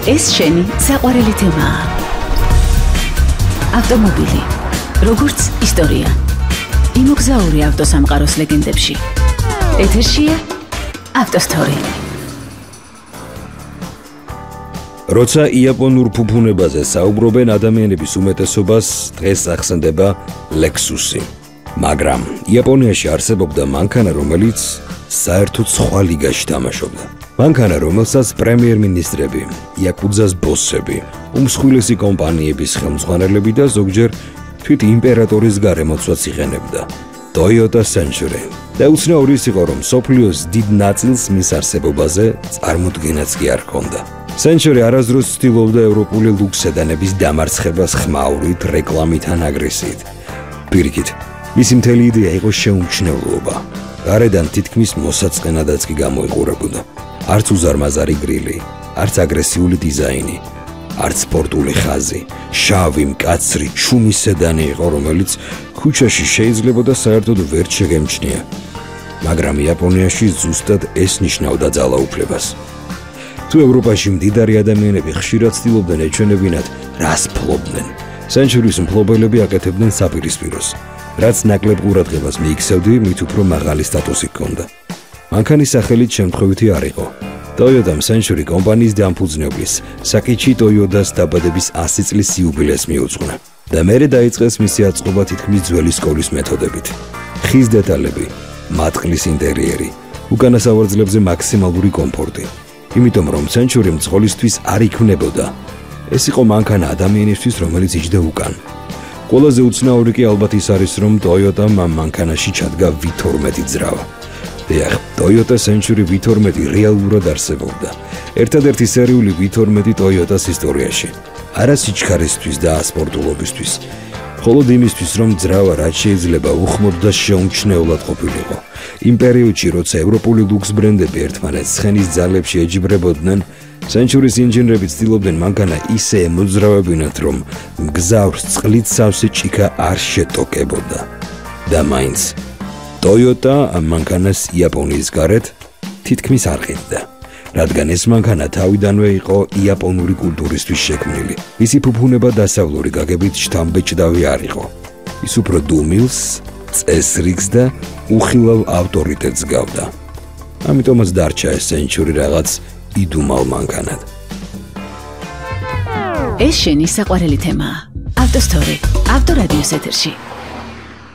ეს შენი საყვარელი თემაა. ავტომობილი, როგორც ისტორია. იმოგზაური ავტოსამყაროს ლეგენდებში. ეთერშია ავტოსტორი. როცა იაპონურ ფუფუნებაზე საუბრობენ, ადამიანების უმეტესობას დღეს ახსენდება ლექსუსი. მაგრამ იაპონიაში არსებობდა მანქანა, რომელიც საერთოდ სხვა ლიგაში თამაშობდა. მანქანა, რომელსაც პრემიერ-მინისტრები, იაკუძას ბოსები, უმსხვილესი კომპანიების ხელმძღვანელები და ზოგჯერ თვით იმპერატორის გარემოცვაც იყენებდა. Toyota Century. და უცნაური ის იყო, რომ მსოფლიოს დიდ ნაწილს მის არსებობაზე წარმოდგენაც კი არ ჰქონდა. Century არასდროს ცდილობდა ევროპული ლუქს სედანების დამარცხებას ხმაურით, რეკლამით ან აგრესიით. პირიქით, მისი მთელი იდეა იყო შეუმჩნევლობა. გარედან თითქმის მოსაწყენადაც კი გამოიყურებოდა. არც უზარმაზარი გრილი, არც აგრესიული დიზაინი, არც სპორტული ხაზი, შავი, მკაცრი, ჩუმი სედანი იყო, რომელიც ქუჩაში შეიძლებოდა საერთოდ ვერ შეგემჩნია. მაგრამ იაპონიაში ზუსტად ეს ნიშნავდა ძალაუფლებას. თუ ევროპაში მდიდარი ადამიანები ხშირად ცდილობდნენ ეჩვენებინათ, რას ფლობდნენ, Century-ის მფლობელები აკეთებდნენ საპირისპიროს. რაც ნაკლებ ყურადღებას მიიქცევდი, მით უფრო მაღალი სტატუსი ჰქონდა. მანქანის სახელით შემთხვევითი არ იყო. Toyota Century კომპანიის დამფუძნებლის საკიჩი Toyodas დაბადების 100 წლის იუბილეს მიუძღვნა. და მერე დაიწყეს მისი აწყობა თითქმის ძველი სკოლის მეთოდებით. ხის დეტალები, მატყლის ინტერიერი, უკანა სავარძლებზე მაქსიმალური კომფორტი. იმიტომ რომ Century მძღოლისთვის არ იქნებოდა. ეს იყო მანქანა ადამიანისთვის, რომელიც იჯდა უკან. ყველაზე უცნაური კი ალბათ ის არის, რომ Toyota-მ ამ მანქანაში ჩადგა V12 ძრავა. დიახ, Toyota Century V12 რეალურად არსებობდა. ერთადერთი სერიული V12 Toyota-s ისტორიაში. არა სიჩქარისთვის და სპორტულობისთვის. მხოლოდ იმისთვის, რომ ძრავა რაც შეიძლება უხმოდ და შეუმჩნევლად ყოფილიყო. იმ პერიოდში, როცა ევროპული ლუქს ბრენდები ერთმანეთს ცხენის ძალებში ეჯიბრებოდნენ, Century-ის ინჟინრები ცდილობდნენ მანქანა ისე ემოძრავებინათ, რომ მგზავრს წყლით სავსე ჭიქა არ შეტოკებოდა. და მაინც Toyota ამ მანქანას იაპონიის გარეთ თითქმის არ ყიდდა, რადგან ეს მანქანა თავიდანვე იყო იაპონური კულტურისთვის შექმნილი. მისი ფუფუნება დასავლური გაგებით შთამბეჭდავი არ იყო. ის უფრო დუმილს, წესრიგს და უხილავ ავტორიტეტს გავდა. ამიტომაც დარჩა ეს Century რაღაც იდუმალ მანქანად. ეს შენი საყვარელი თემაა. ავტოსტორი, ავტორადიოს ეთერში.